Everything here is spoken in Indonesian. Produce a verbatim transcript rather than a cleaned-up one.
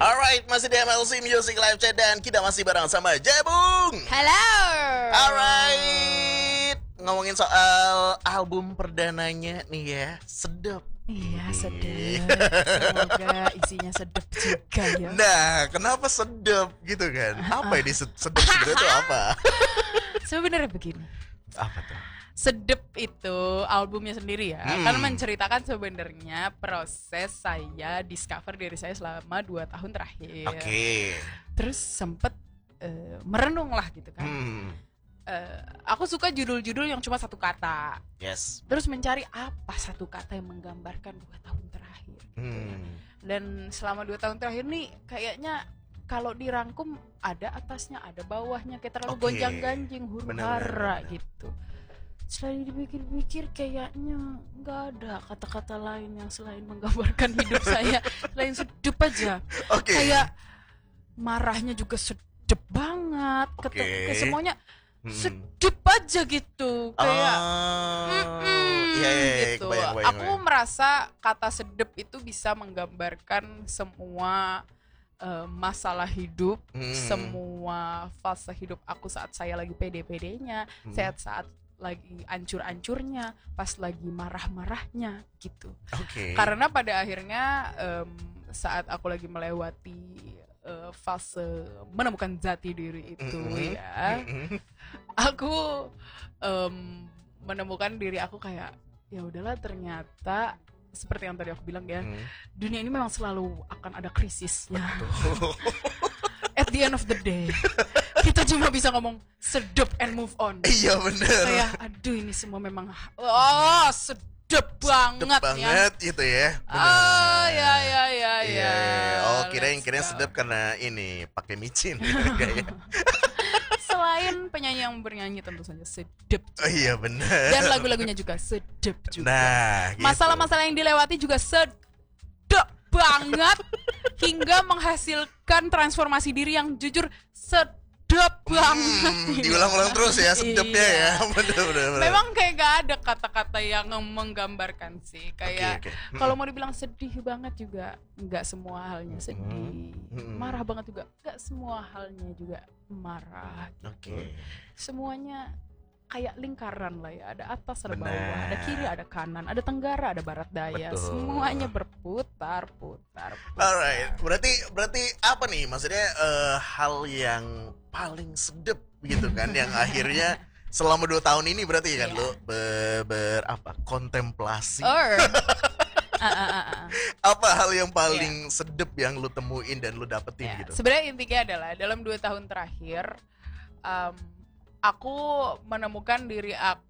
Alright, masih di M L C Music Live Chat dan kita masih bareng sama Jebung. Halo. Alright, ngomongin soal album perdananya nih ya, sedap. Iya, sedap. Semoga isinya sedap juga ya. Nah, kenapa sedap gitu kan? Apa ini sedap sebenarnya itu apa? Sebenarnya begini. Apa tuh? Sedep itu albumnya sendiri ya, Hmm. kan menceritakan sebenarnya proses saya discover diri saya selama dua tahun terakhir. Oke. Okay. Terus sempet uh, merenung lah gitu kan. Hmm. Uh, aku suka judul-judul yang cuma satu kata. Yes. Terus mencari apa satu kata yang menggambarkan dua tahun terakhir. Hmm. Dan selama dua tahun terakhir nih kayaknya kalau dirangkum ada atasnya, ada bawahnya, kayak terlalu Okay. gonjang-ganjing, huru-hara gitu. Selain dipikir-pikir kayaknya nggak ada kata-kata lain yang selain menggambarkan hidup saya selain sedep aja. Oke. Okay. Kayak marahnya juga sedep banget, Okay. Ket- kayak semuanya Hmm. sedep aja gitu. Kayak Oh, mm-mm, iya, iya, iya, gitu. kebayang, kebayang, Aku kebayang. merasa kata sedep itu bisa menggambarkan semua uh, masalah hidup, Hmm. semua fase hidup aku saat saya lagi pede-pedenya, Hmm. saat saat lagi ancur-ancurnya, pas lagi marah-marahnya gitu. Oke. Okay. Karena pada akhirnya um, saat aku lagi melewati uh, fase menemukan jati diri itu Mm-hmm. ya, Mm-hmm. aku um, menemukan diri aku kayak ya udahlah, ternyata seperti yang tadi aku bilang ya, Hmm. dunia ini memang selalu akan ada krisis ya. Tuh. At the end of the day kita cuma bisa ngomong sedep and move on. Iya bener. Kayak aduh ini semua memang oh sedep banget, sedep banget ya. Itu ya. Bener. Oh ya ya ya Iya. ya. Oh kirain Let's kirain go. sedep karena ini pakai micin. Kayak. Selain penyanyi yang bernyanyi tentu saja sedep. Oh iya bener. Dan lagu-lagunya juga sedep juga. Nah, gitu. Masalah-masalah yang dilewati juga sedep banget hingga menghasilkan transformasi diri yang jujur sedep banget. Hmm, diulang-ulang terus ya sedepnya Iya. ya. Bener bener. bener. Memang kayak gak ada kata-kata yang menggambarkan sih. Kayak Oke, oke. kalau mau dibilang sedih banget juga nggak semua halnya sedih. Hmm. Marah banget juga nggak semua halnya juga marah. Gitu. Oke. Semuanya kayak lingkaran lah ya. Ada atas, ada Benar. bawah, ada kiri, ada kanan, ada tenggara, ada barat daya. Betul. Semuanya berputar, putar, putar. Alright, berarti berarti apa nih maksudnya eh, hal yang paling sedep gitu kan yang akhirnya selama dua tahun ini berarti kan Iya. lo ber, ber apa kontemplasi Or, ah, ah, ah, ah. apa hal yang paling sedep yang lo temuin dan lo dapetin Ya, gitu. sebenarnya intinya adalah dalam dua tahun terakhir um, aku menemukan diri aku